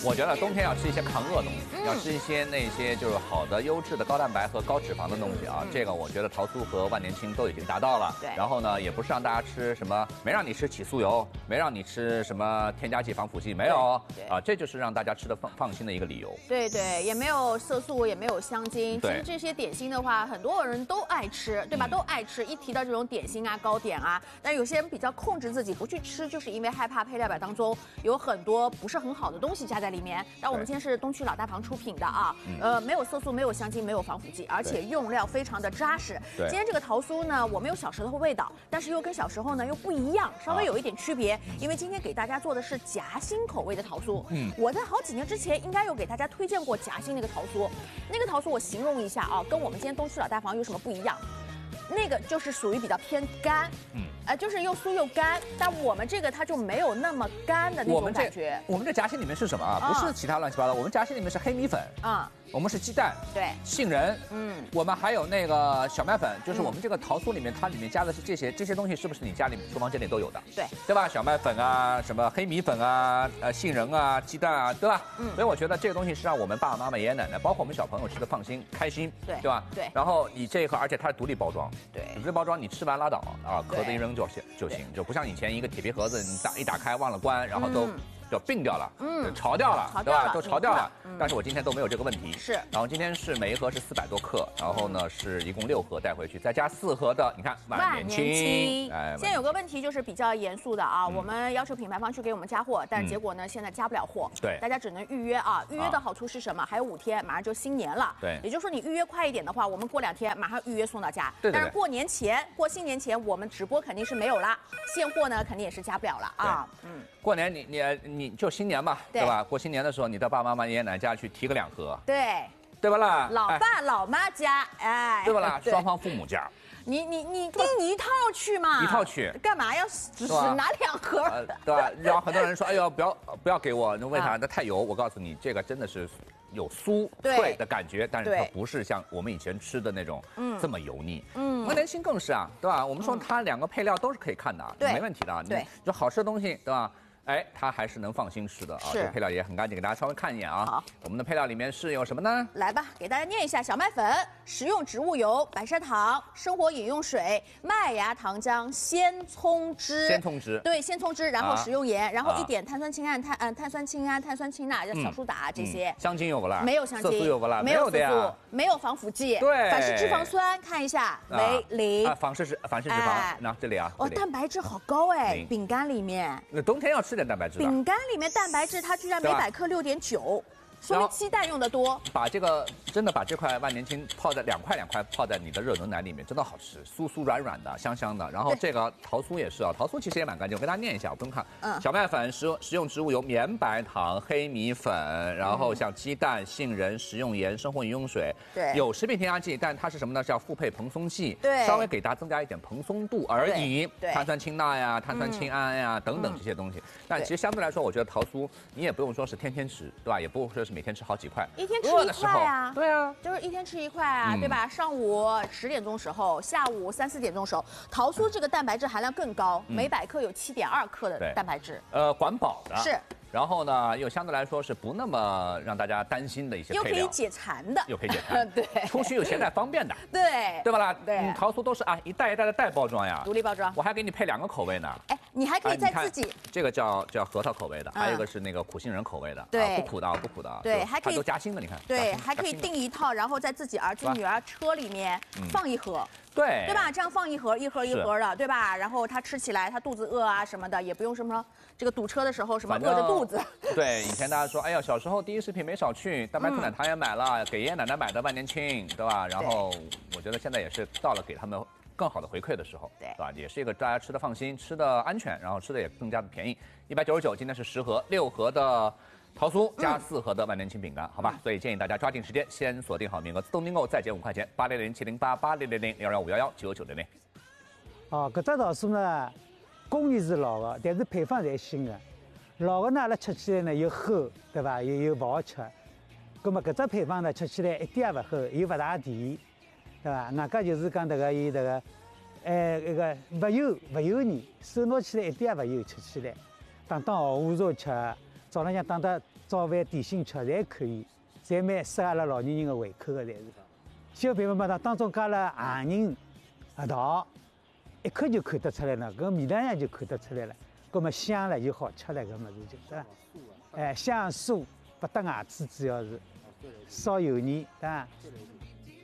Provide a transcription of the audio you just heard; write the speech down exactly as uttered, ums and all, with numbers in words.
我觉得冬天要吃一些抗饿的东西，嗯、要吃一些那些就是好的、优质的高蛋白和高脂肪的东西啊。嗯、这个我觉得桃酥和万年青都已经达到了。 对。 然后呢，也不是让大家吃什么，没让你吃起酥油，没让你吃什么添加剂、防腐剂，没有。对。啊，这就是让大家吃的放放心的一个理由。 对对，也没有色素，也没有香精。其实这些点心的话，很多人都爱吃，对吧？嗯、都爱吃。一提到这种点心啊、糕点啊，但有些人比较控制自己不去吃，就是因为害怕配料表当中有很多不是很好的东西加在里面。但我们今天是东区老大堂出品的啊，嗯、呃，没有色素，没有香精，没有防腐剂，而且用料非常的扎实。今天这个桃酥呢，我们有小时候的味道，但是又跟小时候呢又不一样，稍微有一点区别。啊、因为今天给大家做的是夹心口味的桃酥。嗯，我在好几年之前应该有给大家推荐过夹心那个桃酥，那个桃酥我形容一下啊，跟我们今天东区老大堂有什么不一样？那个就是属于比较偏干，嗯，呃，就是又酥又干，但我们这个它就没有那么干的那种感觉。 我们这夹心里面是什么啊？不是其他乱七八糟，我们夹心里面是黑米粉啊。我们是鸡蛋， 对， 杏仁，嗯，我们还有那个小麦粉，就是我们这个桃酥里面，它里面加的是这些，这些东西是不是你家里厨房间里都有的？ 对， 对吧？小麦粉啊，什么黑米粉啊，呃，杏仁啊，鸡蛋啊，对吧？嗯，所以我觉得这个东西是让我们爸爸妈妈、爷爷奶奶，包括我们小朋友吃的放心、开心， 对， 对吧？ 对。 然后你这一盒，而且它是独立包装， 对， 独立包装你吃完拉倒啊，壳子一扔就行就行，就不像以前一个铁皮盒子，你打一打开忘了关，然后都。嗯就并掉了，嗯，潮掉了，对吧？都潮掉了。但是我今天都没有这个问题。 是。 然后今天是每一盒是四百多克，然后呢是一共六盒带回去，再加四盒的，你看万年青。 哎，现在有个问题就是比较严肃的啊，我们要求品牌方去给我们加货，但是结果呢现在加不了货。 对。 大家只能预约啊，预约的好处是什么？还有五天，马上就新年了。 对。 也就是说你预约快一点的话，我们过两天马上预约送到家。 对。 但是过年前、过新年前，我们直播肯定是没有啦，现货呢肯定也是加不了了啊。 嗯。过年你你你就新年吧。对吧？过新年的时候，你到爸爸妈妈、爷爷奶奶家去提个两盒， 对， 对吧啦？ 老爸、老妈家，哎， 对吧啦？双方父母家， 你你你订一套去嘛？ 一套去， 干嘛要只是拿两盒？ 对吧？然后很多人说，哎呦，不要不要给我，为啥？那太油。我告诉你，这个真的是有酥脆的感觉，但是它不是像我们以前吃的那种这么油腻。嗯，万年青更是啊，对吧？我们说它两个配料都是可以看的，没问题的。 对， 就好吃的东西，对吧？哎，它还是能放心吃的啊！这配料也很干净，给大家稍微看一眼啊。好，我们的配料里面是有什么呢？ 来吧，给大家念一下：小麦粉、食用植物油、白砂糖、生活饮用水、麦芽糖浆、鲜葱汁。 鲜葱汁。 对，鲜葱汁，然后食用盐，然后一点碳酸氢胺、碳嗯碳酸氢胺、碳酸氢钠、小苏打这些。 香精有不啦？ 没有香精。 色素有不啦？ 没有的呀。 没有防腐剂。 对。 反式脂肪酸看一下为零。 啊，反式脂反式脂肪，那这里啊。 哦，蛋白质好高哎，饼干里面。 那冬天要吃点蛋白质。 饼干。里面蛋白质它居然每百克六点九，说明鸡蛋用的多。 把这个真的把这块万年青泡在两块两块泡在你的热牛奶里面，真的好吃，酥酥软软的，香香的。然后这个桃酥也是啊，桃酥其实也蛮干净，我跟大家念一下，我不用看。嗯，小麦粉、食用食用植物油、绵白糖、黑米粉，然后像鸡蛋、杏仁、食用盐、生活饮用水。 对， 有食品添加剂，但它是什么呢？叫复配蓬松剂。 对， 稍微给大家增加一点蓬松度而已。 对， 碳酸氢钠呀、碳酸氢胺呀等等这些东西。但其实相对来说，我觉得桃酥你也不用说是天天吃，对吧？也不用说是每天吃好几块， 一天吃一块啊。 对啊， 就是一天吃一块啊，对吧？上午十点钟时候，下午三四点钟时候，桃酥这个蛋白质含量更高，每百克有七点二克的蛋白质。 呃，管饱的是。 然后呢，又相对来说是不那么让大家担心的一些配料， 又可以解馋的， 又可以解馋， 对， 出去又携带方便的， 对， 对吧啦？ 对， 嗯，桃酥都是啊一袋一袋的袋包装呀， 独立包装， 我还给你配两个口味呢。 哎，你还可以再自己， 这个叫叫核桃口味的，还有一个是那个苦杏仁口味的， 对， 不苦的，不苦的， 对，还可以都夹心的，你看， 对，还可以订一套，然后在自己儿子女儿车里面放一盒。 对， 对吧？这样放一盒一盒一盒的，对吧？然后他吃起来，他肚子饿啊什么的，也不用什么这个堵车的时候什么饿着肚子。 对，以前大家说，哎呀，小时候第一食品没少去，蛋白兔奶糖也买了，给爷爷奶奶买的万年青，对吧？然后我觉得现在也是到了给他们更好的回馈的时候， 对， 对吧？也是一个大家吃的放心，吃的安全，然后吃的也更加的便宜。一百九十九，今天是十盒，六盒的。桃酥加四盒的万年青饼干，好吧，所以建议大家抓紧时间，先锁定好名额，自动订购再减五块钱，八零零七零八八零零零幺幺五幺幺九九零零。 哦，搿只桃酥呢，工艺是老的，但是配方侪新的。老的呢，阿拉吃起来呢又齁，对伐？又又勿好吃。葛末搿只配方呢，吃起来一点也勿齁，又勿大甜，对伐？外加就是讲迭个伊迭个，哎，那个勿油勿油腻，手拿起来一点也勿油，吃起来，当当下午茶吃。 早浪向打得早饭点心吃，侪可以，侪蛮适合阿拉老年人的胃口的，侪是。小配方嘛，它当中加了杏仁、核桃，一看就看得出来了，搿味道上就看得出来了，搿么香了就好吃了，搿物事就对伐？哎，香酥不得牙齿，主要是烧油腻，对伐？